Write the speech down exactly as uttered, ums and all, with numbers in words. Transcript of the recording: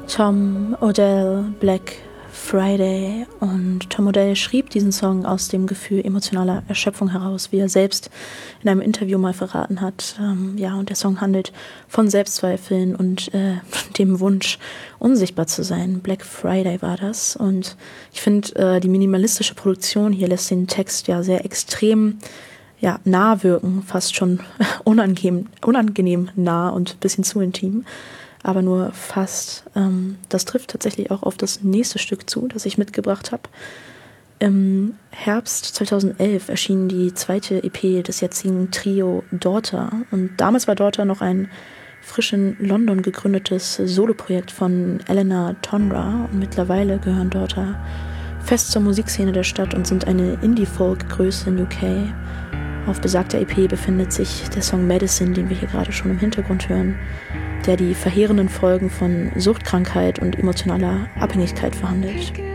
Tom Odell, Black Friday. Und Tom Odell schrieb diesen Song aus dem Gefühl emotionaler Erschöpfung heraus, wie er selbst in einem Interview mal verraten hat. Ähm, ja, und der Song handelt von Selbstzweifeln und äh, dem Wunsch, unsichtbar zu sein. Black Friday war das. Und ich finde, äh, die minimalistische Produktion hier lässt den Text ja sehr extrem ja, nah wirken, fast schon unangenehm, unangenehm nah und ein bisschen zu intim. Aber nur fast. Ähm, das trifft tatsächlich auch auf das nächste Stück zu, das ich mitgebracht habe. Im Herbst zweitausendelf erschien die zweite E P des jetzigen Trio Daughter. Und damals war Daughter noch ein frisch in London gegründetes Soloprojekt von Eleanor Tonra. Und mittlerweile gehören Daughter fest zur Musikszene der Stadt und sind eine Indie-Folk-Größe in U K. Auf besagter E P befindet sich der Song Medicine, den wir hier gerade schon im Hintergrund hören, der die verheerenden Folgen von Suchtkrankheit und emotionaler Abhängigkeit verhandelt.